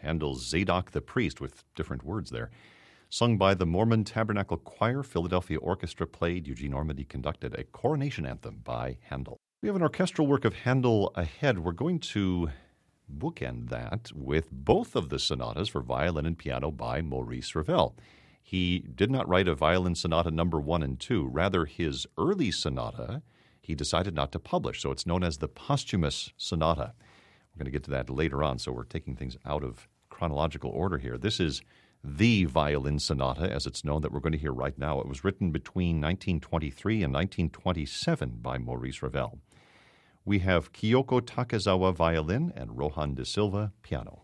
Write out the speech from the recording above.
Handel's Zadok the Priest, with different words there. Sung by the Mormon Tabernacle Choir, Philadelphia Orchestra played, Eugene Ormandy conducted a coronation anthem by Handel. We have an orchestral work of Handel ahead. We're going to bookend that with both of the sonatas for violin and piano by Maurice Ravel. He did not write a violin sonata number 1 and 2. Rather, his early sonata he decided not to publish, so it's known as the posthumous sonata. We're going to get to that later on, so we're taking things out of chronological order here. This is the violin sonata, as it's known, that we're going to hear right now. It was written between 1923 and 1927 by Maurice Ravel. We have Kyoko Takezawa violin and Rohan de Silva piano.